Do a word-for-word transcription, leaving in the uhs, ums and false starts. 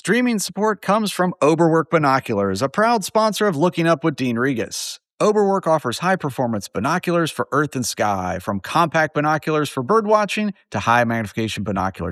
Streaming support comes from Oberwerk Binoculars, a proud sponsor of Looking Up with Dean Regas. Oberwerk offers high-performance binoculars for earth and sky, from compact binoculars for birdwatching to high-magnification binocular